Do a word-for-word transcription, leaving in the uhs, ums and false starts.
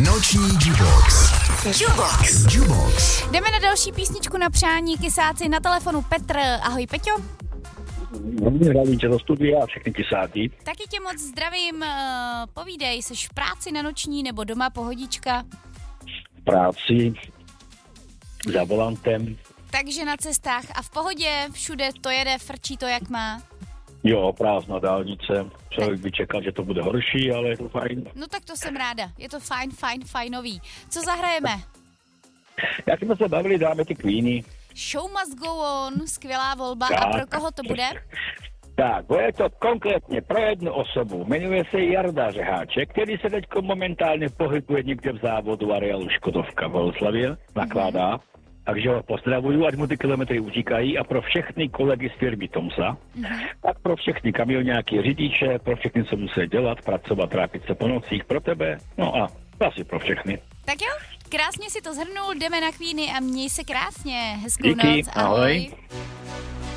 Noční Jubox. Jubox. Jubox. Jdeme na další písničku na přání. Kysáci na telefonu Petr. Ahoj, Peťo. Zdravím tě do studia a všechny kysáky. Taky tě moc zdravím. Povídej, seš v práci na noční nebo doma, pohodička? V práci, za volantem. Takže na cestách a v pohodě, všude to jede, frčí to jak má? Jo, prázdná dálnice. Člověk by čekal, že to bude horší, ale je to fajn. No tak to jsem ráda. Je to fajn, fajn, fajnový. Co zahrajeme? Jak jsme se bavili, dáme ty Queeny. Show must go on, skvělá volba. Tak. A pro koho to bude? Tak, bude to konkrétně pro jednu osobu. Jmenuje se Jarda Řeháček, který se teď momentálně pohybuje někde v závodu areálu Škodovka v Boleslavě, nakládá. Mm-hmm. Takže ho pozdravuju, ať mu ty kilometry utíkají a pro všechny kolegy z firmy Tomsa, mm-hmm. tak pro všechny kamionáky, řidiče, pro všechny, co musí dělat, pracovat, trápit se po nocích, pro tebe, no a asi pro všechny. Tak jo, krásně si to shrnul, jdeme na Queeny a měj se krásně, hezkou Díky, noc, ahoj. ahoj.